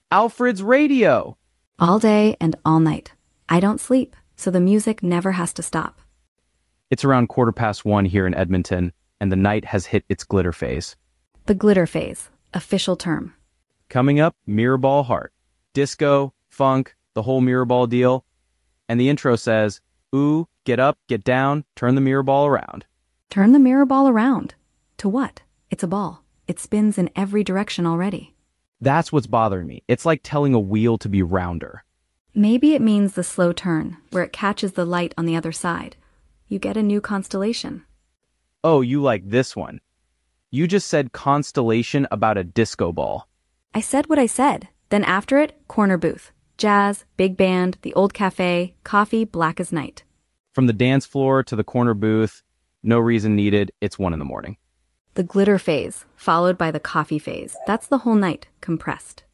Alfred's radio! All day and all night. I don't sleep, so the music never has to stop. It's around 1:15 here in Edmonton, and the night has hit its glitter phase. The glitter phase, official term. Coming up, Mirrorball Heart. Disco, funk, the whole Mirrorball deal. And the intro says, ooh, get up, get down, turn the mirror ball around. Turn the mirror ball around. To what? It's a ball. It spins in every direction already. That's what's bothering me. It's like telling a wheel to be rounder. Maybe it means the slow turn, where it catches the light on the other side. You get a new constellation. Oh, you like this one. You just said constellation about a disco ball. I said what I said. Then after it, corner booth. Jazz, big band, the old cafe, coffee black as night. From the dance floor to the corner booth, no reason needed, it's 1 a.m. The glitter phase, followed by the coffee phase. That's the whole night, compressed.